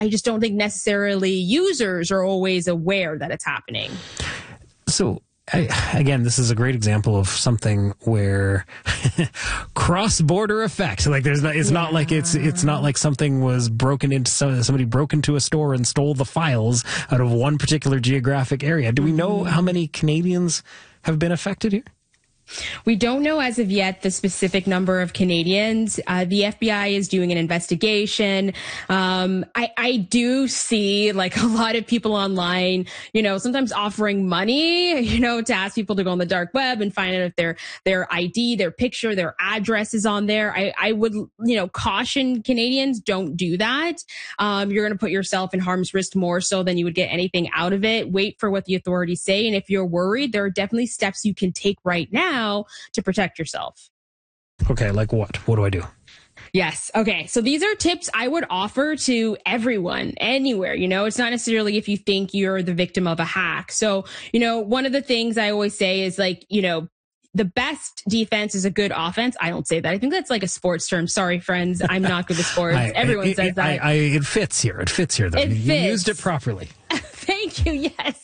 I just don't think necessarily users are always aware that it's happening. So, again, this is a great example of something where cross-border effects. Like, it's not like something was broken into. Somebody broke into a store and stole the files out of one particular geographic area. Do we know how many Canadians have been affected here? We don't know as of yet the specific number of Canadians. The FBI is doing an investigation. I do see like a lot of people online, sometimes offering money, to ask people to go on the dark web and find out if their ID, their picture, their address is on there. I would, caution Canadians, don't do that. You're going to put yourself in harm's risk more so than you would get anything out of it. Wait for what the authorities say. And if you're worried, there are definitely steps you can take right now to protect yourself. Okay, like what? What do I do? Yes. Okay. So these are tips I would offer to everyone, anywhere. It's not necessarily if you think you're the victim of a hack. So, one of the things I always say is like, the best defense is a good offense. I don't say that. I think that's like a sports term. Sorry, friends. I'm not good with sports. Everyone says that. It fits here. It fits here, though. You used it properly. Thank you. Yes.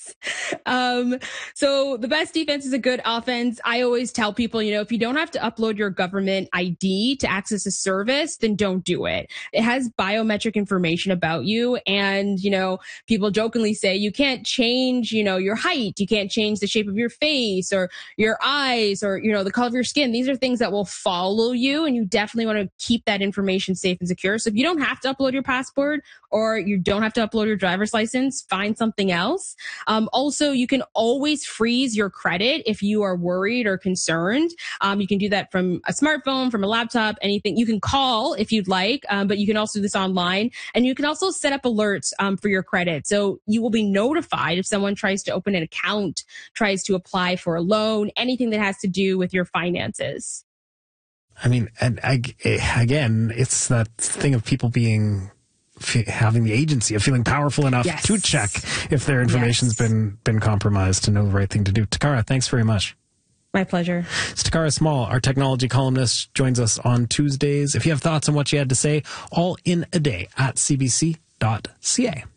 So the best defense is a good offense. I always tell people, if you don't have to upload your government ID to access a service, then don't do it. It has biometric information about you. And, people jokingly say you can't change, your height. You can't change the shape of your face or your eyes or, the color of your skin. These are things that will follow you. And you definitely want to keep that information safe and secure. So if you don't have to upload your passport or you don't have to upload your driver's license, find something else. Also, you can always freeze your credit if you are worried or concerned. You can do that from a smartphone, from a laptop, anything. You can call if you'd like, but you can also do this online. And you can also set up alerts for your credit. So you will be notified if someone tries to open an account, tries to apply for a loan, anything that has to do with your finances. I mean, and again, it's that thing of people having the agency of feeling powerful enough to check if their information's been compromised to know the right thing to do. Takara, thanks very much. My pleasure. It's Takara Small, our technology columnist, joins us on Tuesdays. If you have thoughts on what she had to say, all in a day at cbc.ca.